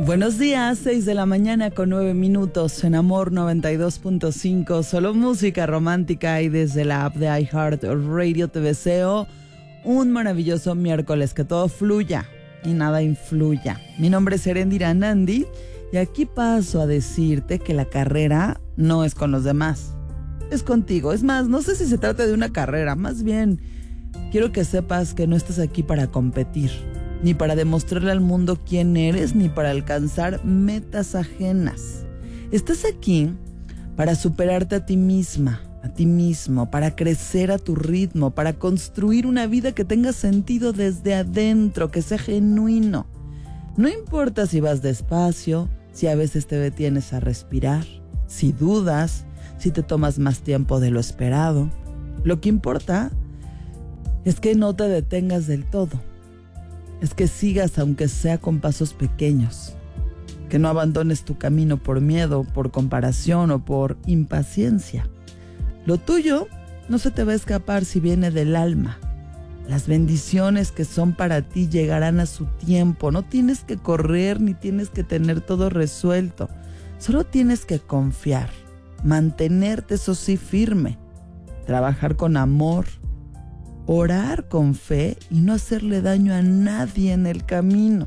Buenos días, 6 de la mañana con 9 minutos en Amor 92.5, solo música romántica, y desde la app de iHeartRadio te deseo un maravilloso miércoles, que todo fluya y nada influya. Mi nombre es Erendira Nandi y aquí paso a decirte que la carrera no es con los demás, es contigo. Es más, no sé si se trata de una carrera, más bien quiero que sepas que no estás aquí para competir, ni para demostrarle al mundo quién eres, ni para alcanzar metas ajenas. Estás aquí para superarte a ti misma, a ti mismo, para crecer a tu ritmo, para construir una vida que tenga sentido desde adentro, que sea genuino. No importa si vas despacio, si a veces te detienes a respirar, si dudas, si te tomas más tiempo de lo esperado. Lo que importa es que no te detengas del todo. Es que sigas aunque sea con pasos pequeños. Que no abandones tu camino por miedo, por comparación o por impaciencia. Lo tuyo no se te va a escapar si viene del alma. Las bendiciones que son para ti llegarán a su tiempo. No tienes que correr ni tienes que tener todo resuelto. Solo tienes que confiar, mantenerte, eso sí, firme, trabajar con amor, orar con fe y no hacerle daño a nadie en el camino.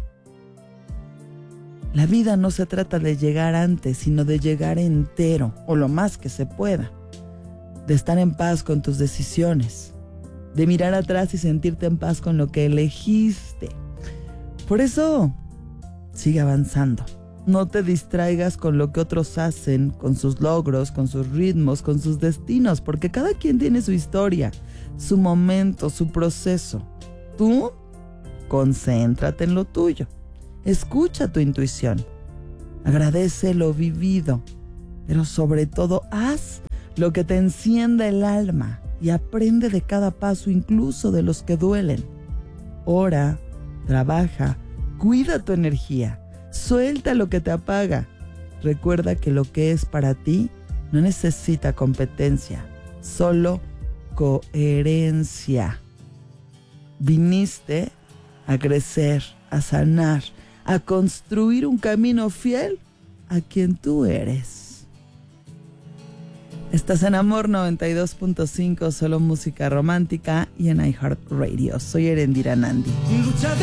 La vida no se trata de llegar antes, sino de llegar entero, o lo más que se pueda. De estar en paz con tus decisiones, de mirar atrás y sentirte en paz con lo que elegiste. Por eso, sigue avanzando. No te distraigas con lo que otros hacen, con sus logros, con sus ritmos, con sus destinos, porque cada quien tiene su historia, su momento, su proceso. Tú, concéntrate en lo tuyo. Escucha tu intuición. Agradece lo vivido, pero sobre todo haz lo que te encienda el alma y aprende de cada paso, incluso de los que duelen. Ora, trabaja, cuida tu energía. Suelta lo que te apaga. Recuerda que lo que es para ti no necesita competencia, solo coherencia. Viniste a crecer, a sanar, a construir un camino fiel a quien tú eres. Estás en Amor 92.5, solo música romántica, y en iHeartRadio. Soy Erendira Nandi.